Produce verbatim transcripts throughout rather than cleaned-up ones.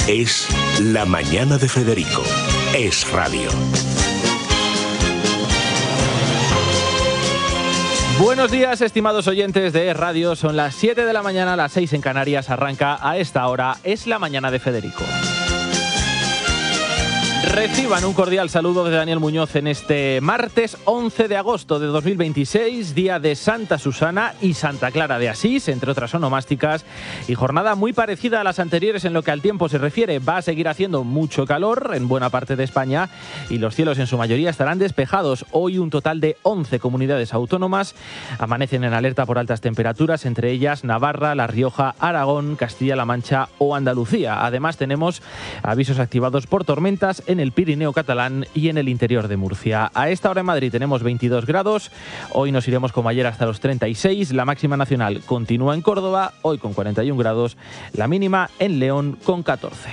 Es La Mañana de Federico. Es radio. Buenos días, estimados oyentes de Radio. Son las siete de la mañana, las seis en Canarias. Arranca a esta hora Es La Mañana de Federico. Reciban un cordial saludo de Daniel Muñoz en este martes once de agosto de dos mil veintiséis, día de Santa Susana y Santa Clara de Asís, entre otras onomásticas, y jornada muy parecida a las anteriores en lo que al tiempo se refiere. Va a seguir haciendo mucho calor en buena parte de España y los cielos en su mayoría estarán despejados. Hoy un total de once comunidades autónomas amanecen en alerta por altas temperaturas, entre ellas Navarra, La Rioja, Aragón, Castilla-La Mancha o Andalucía. Además tenemos avisos activados por tormentas en el Pirineo catalán y en el interior de Murcia. A esta hora en Madrid tenemos veintidós grados, hoy nos iremos como ayer hasta los treinta y seis, la máxima nacional continúa en Córdoba, hoy con cuarenta y un grados, la mínima en León con catorce.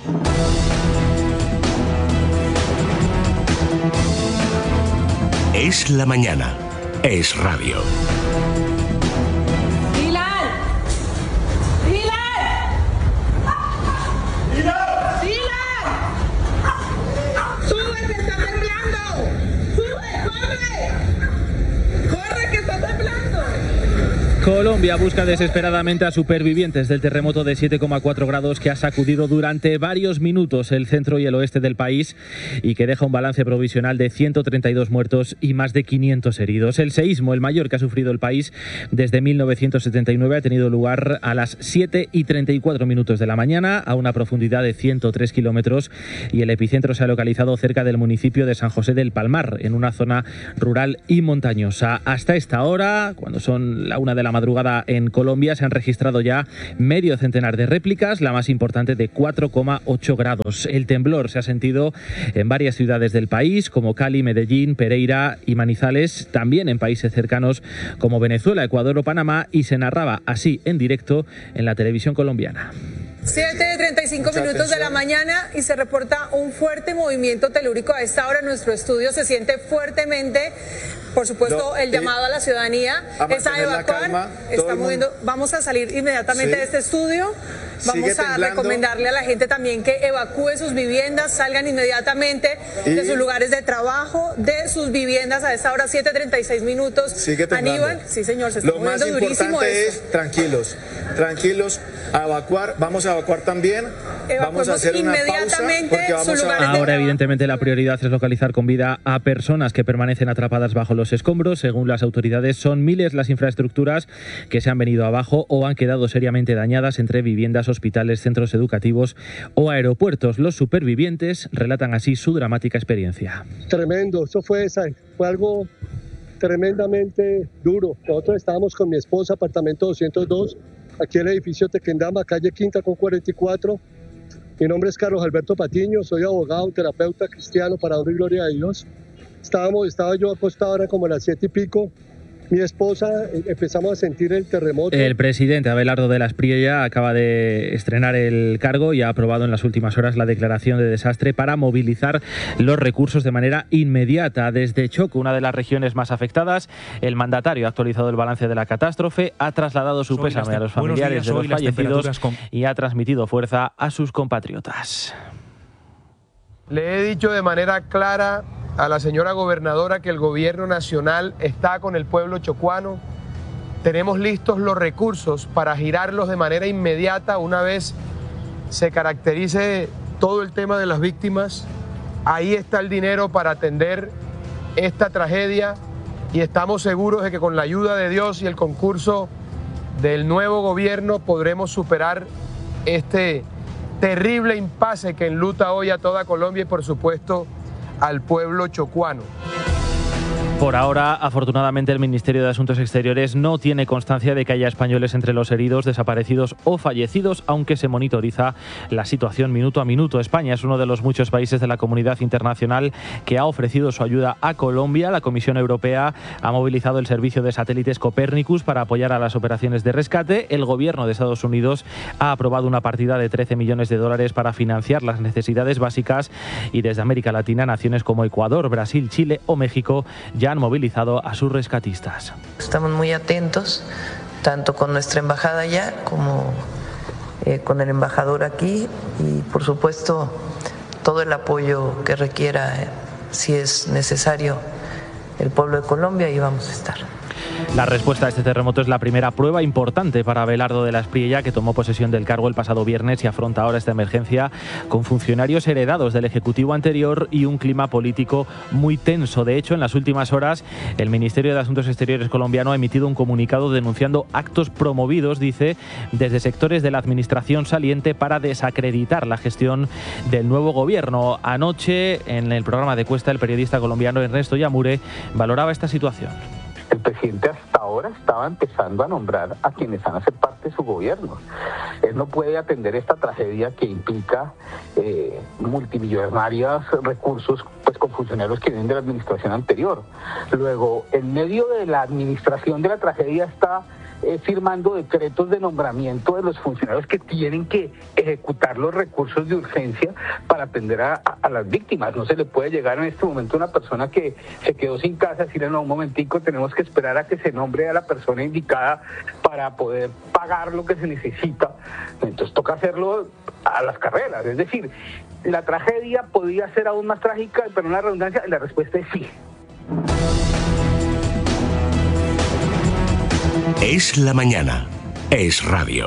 Es la mañana, es radio. Colombia busca desesperadamente a supervivientes del terremoto de siete coma cuatro grados que ha sacudido durante varios minutos el centro y el oeste del país y que deja un balance provisional de ciento treinta y dos muertos y más de quinientos heridos. El seísmo, el mayor que ha sufrido el país desde mil novecientos setenta y nueve, ha tenido lugar a las siete y treinta y cuatro minutos de la mañana a una profundidad de ciento tres kilómetros y el epicentro se ha localizado cerca del municipio de San José del Palmar, en una zona rural y montañosa. Hasta esta hora, cuando son la una de la madrugada en Colombia, se han registrado ya medio centenar de réplicas, la más importante de cuatro coma ocho grados. El temblor se ha sentido en varias ciudades del país, como Cali, Medellín, Pereira y Manizales, también en países cercanos como Venezuela, Ecuador o Panamá, y se narraba así en directo en la televisión colombiana. siete y treinta y cinco minutos de la mañana y se reporta un fuerte movimiento telúrico. A esta hora en nuestro estudio se siente fuertemente, por supuesto, no, el llamado a la ciudadanía es a evacuar. Calma, está moviendo. Vamos a salir inmediatamente sí. de este estudio. Vamos a recomendarle a la gente también que evacúe sus viviendas, salgan inmediatamente y de sus lugares de trabajo, de sus viviendas. A esta hora siete y treinta y seis minutos. Sigue temblando. Aníbal, sí señor, se está Lo moviendo más durísimo importante esto. es tranquilos, tranquilos, a evacuar. Vamos a evacuar también. Vamos a hacer una pausa porque vamos a... Ahora evidentemente la prioridad es localizar con vida a personas que permanecen atrapadas bajo los escombros. Según las autoridades, son miles las infraestructuras que se han venido abajo o han quedado seriamente dañadas, entre viviendas, hospitales, centros educativos o aeropuertos. Los supervivientes relatan así su dramática experiencia. Tremendo, eso fue, fue algo tremendamente duro. Nosotros estábamos con mi esposa, apartamento doscientos dos, aquí en el edificio Tequendama, calle Quinta con cuarenta y cuatro. Mi nombre es Carlos Alberto Patiño, soy abogado, terapeuta cristiano, para honor y gloria a Dios. Estábamos, estaba yo acostado ahora como a las siete y pico. Mi esposa, empezamos a sentir el terremoto. El presidente Abelardo de la Espriella acaba de estrenar el cargo y ha aprobado en las últimas horas la declaración de desastre para movilizar los recursos de manera inmediata. Desde Choco, una de las regiones más afectadas, el mandatario ha actualizado el balance de la catástrofe, ha trasladado su pésame a los familiares de los fallecidos con... y ha transmitido fuerza a sus compatriotas. Le he dicho de manera clara a la señora gobernadora que el gobierno nacional está con el pueblo chocuano. Tenemos listos los recursos para girarlos de manera inmediata una vez se caracterice todo el tema de las víctimas. Ahí está el dinero para atender esta tragedia y estamos seguros de que con la ayuda de Dios y el concurso del nuevo gobierno podremos superar este terrible impasse que enluta hoy a toda Colombia y por supuesto al pueblo chocuano. Por ahora, afortunadamente, el Ministerio de Asuntos Exteriores no tiene constancia de que haya españoles entre los heridos, desaparecidos o fallecidos, aunque se monitoriza la situación minuto a minuto. España es uno de los muchos países de la comunidad internacional que ha ofrecido su ayuda a Colombia. La Comisión Europea ha movilizado el servicio de satélites Copernicus para apoyar a las operaciones de rescate. El gobierno de Estados Unidos ha aprobado una partida de trece millones de dólares para financiar las necesidades básicas y desde América Latina, naciones como Ecuador, Brasil, Chile o México ya han movilizado a sus rescatistas. Estamos muy atentos, tanto con nuestra embajada allá como eh, con el embajador aquí y, por supuesto, todo el apoyo que requiera, eh, si es necesario, el pueblo de Colombia, y vamos a estar. La respuesta a este terremoto es la primera prueba importante para Abelardo de la Espriella, que tomó posesión del cargo el pasado viernes y afronta ahora esta emergencia con funcionarios heredados del Ejecutivo anterior y un clima político muy tenso. De hecho, en las últimas horas, el Ministerio de Asuntos Exteriores colombiano ha emitido un comunicado denunciando actos promovidos, dice, desde sectores de la administración saliente para desacreditar la gestión del nuevo gobierno. Anoche, en el programa de Cuesta, el periodista colombiano Ernesto Yamure valoraba esta situación. El presidente hasta ahora estaba empezando a nombrar a quienes van a ser parte de su gobierno. Él no puede atender esta tragedia que implica eh, multimillonarios recursos pues, con funcionarios que vienen de la administración anterior. Luego, en medio de la administración de la tragedia está eh, firmando decretos de nombramiento de los funcionarios que tienen que ejecutar los recursos de urgencia para atender a, a, a las víctimas. No se le puede llegar en este momento a una persona que se quedó sin casa, decirle, no, un momentico, tenemos que esperar a que se nombre a la persona indicada para poder pagar lo que se necesita. Entonces toca hacerlo a las carreras. Es decir, la tragedia podía ser aún más trágica, pero en la redundancia, la respuesta es sí. Es la mañana. Es radio.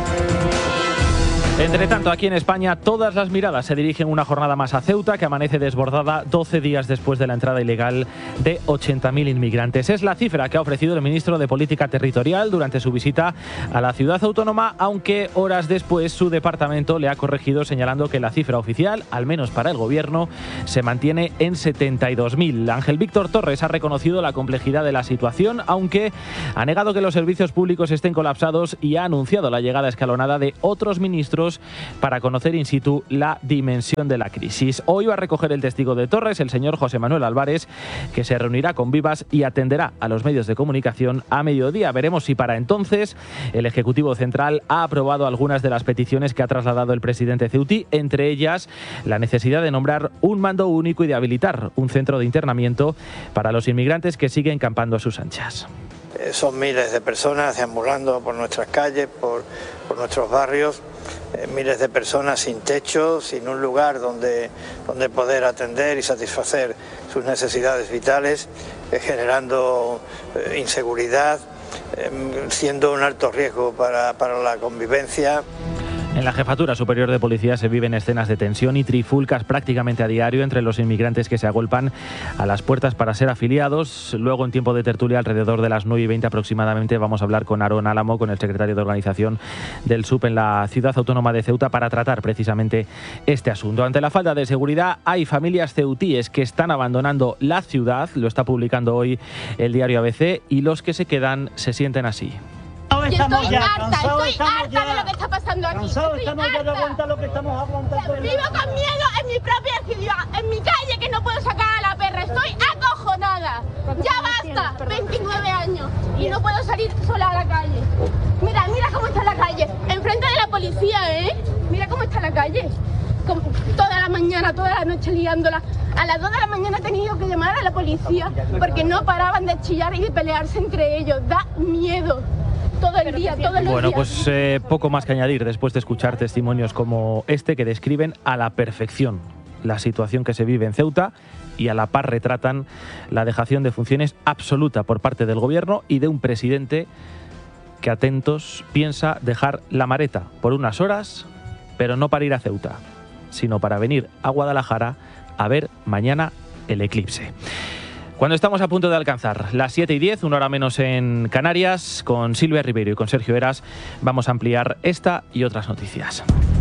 Entre tanto, aquí en España, todas las miradas se dirigen una jornada más a Ceuta, que amanece desbordada doce días después de la entrada ilegal de ochenta mil inmigrantes. Es la cifra que ha ofrecido el ministro de Política Territorial durante su visita a la ciudad autónoma, aunque horas después su departamento le ha corregido señalando que la cifra oficial, al menos para el gobierno, se mantiene en setenta y dos mil. Ángel Víctor Torres ha reconocido la complejidad de la situación, aunque ha negado que los servicios públicos estén colapsados y ha anunciado la llegada escalonada de otros ministros para conocer in situ la dimensión de la crisis. Hoy va a recoger el testigo de Torres, el señor José Manuel Álvarez, que se reunirá con Vivas y atenderá a los medios de comunicación a mediodía. Veremos si para entonces el Ejecutivo Central ha aprobado algunas de las peticiones que ha trasladado el presidente ceutí, entre ellas la necesidad de nombrar un mando único y de habilitar un centro de internamiento para los inmigrantes que siguen campando a sus anchas. Son miles de personas deambulando por nuestras calles, por, por nuestros barrios, eh, miles de personas sin techo, sin un lugar donde, donde poder atender y satisfacer sus necesidades vitales, eh, generando eh, inseguridad, eh, siendo un alto riesgo para, para la convivencia. En la Jefatura Superior de Policía se viven escenas de tensión y trifulcas prácticamente a diario entre los inmigrantes que se agolpan a las puertas para ser afiliados. Luego, en tiempo de tertulia, alrededor de las nueve y veinte aproximadamente, vamos a hablar con Aarón Álamo, con el secretario de organización del S U P en la ciudad autónoma de Ceuta, para tratar precisamente este asunto. Ante la falta de seguridad, hay familias ceutíes que están abandonando la ciudad, lo está publicando hoy el diario A B C, y los que se quedan se sienten así. Estoy harta, estoy harta de lo que está pasando aquí. Estoy estamos ya de aguantar lo que estamos aguantando. Vivo con miedo en mi propia ciudad, en mi calle, que no puedo sacar a la perra. Estoy acojonada. Ya basta, veintinueve años y no puedo salir sola a la calle. Mira, mira cómo está la calle, enfrente de la policía, ¿eh? Mira cómo está la calle. Como toda la mañana, toda la noche liándola. A las dos de la mañana he tenido que llamar a la policía porque no paraban de chillar y de pelearse entre ellos. Da miedo. Todo el día, todos los bueno, días. pues eh, poco más que añadir después de escuchar testimonios como este, que describen a la perfección la situación que se vive en Ceuta y a la par retratan la dejación de funciones absoluta por parte del gobierno y de un presidente que, atentos, piensa dejar la Mareta por unas horas, pero no para ir a Ceuta, sino para venir a Guadalajara a ver mañana el eclipse. Cuando estamos a punto de alcanzar las siete y diez, una hora menos en Canarias, con Silvia Ribeiro y con Sergio Eras, vamos a ampliar esta y otras noticias.